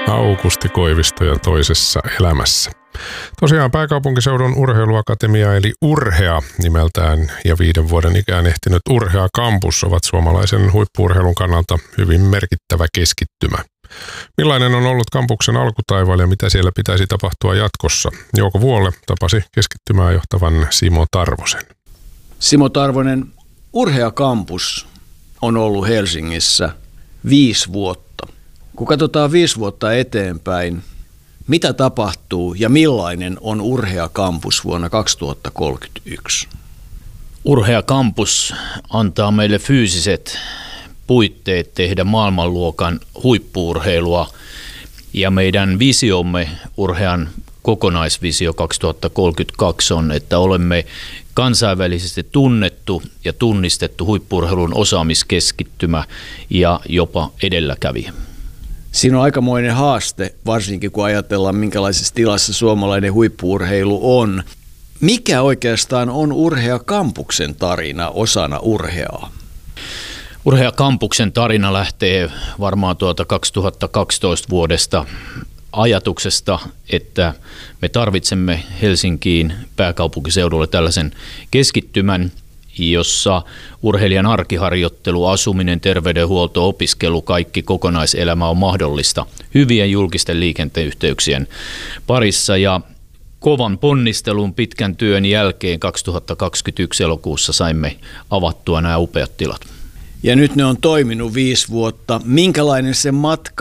Aukusti Koivistojan toisessa elämässä. Tosiaan pääkaupunkiseudun urheiluakatemia eli Urhea nimeltään ja 5 vuoden ikään ehtinyt Urhea Campus ovat suomalaisen huippu-urheilun kannalta hyvin merkittävä keskittymä. Millainen on ollut kampuksen alkutaival ja mitä siellä pitäisi tapahtua jatkossa? Jouko Vuolle tapasi keskittymää johtavan Simo Tarvosen. Simo Tarvonen, Urhea Campus on ollut Helsingissä 5 vuotta. Kun katsotaan 5 vuotta eteenpäin, mitä tapahtuu ja millainen on Urhea Campus vuonna 2031? Urhea Campus antaa meille fyysiset puitteet tehdä maailmanluokan huippu-urheilua ja meidän visiomme, Urhean kokonaisvisio 2032 on, että olemme kansainvälisesti tunnettu ja tunnistettu huippu-urheilun osaamiskeskittymä ja jopa edelläkävijä. Siinä on aikamoinen haaste, varsinkin kun ajatellaan, minkälaisessa tilassa suomalainen huippu-urheilu on. Mikä oikeastaan on Urhea Campuksen tarina osana Urheaa? Urhea Campuksen tarina lähtee varmaan 2012 vuodesta ajatuksesta, että me tarvitsemme Helsinkiin pääkaupunkiseudulle tällaisen keskittymän, jossa urheilijan arkiharjoittelu, asuminen, terveydenhuolto, opiskelu, kaikki kokonaiselämä on mahdollista hyvien julkisten liikenneyhteyksien parissa. Ja kovan ponnistelun pitkän työn jälkeen 2021 elokuussa saimme avattua nämä upeat tilat. Ja nyt ne on toiminut 5 vuotta. Minkälainen se matka